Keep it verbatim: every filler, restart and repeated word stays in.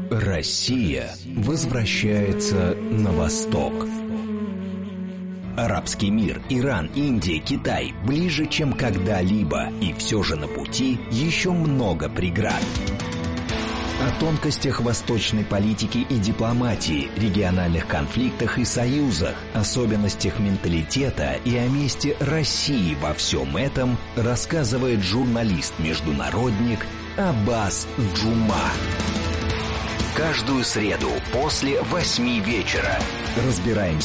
Россия возвращается на восток. Арабский мир, Иран, Индия, Китай ближе, чем когда-либо, и все же на пути еще много преград. О тонкостях восточной политики и дипломатии, региональных конфликтах и союзах, особенностях менталитета и о месте России во всем этом рассказывает журналист-международник Аббас Джума. Каждую среду после восьми вечера разбираем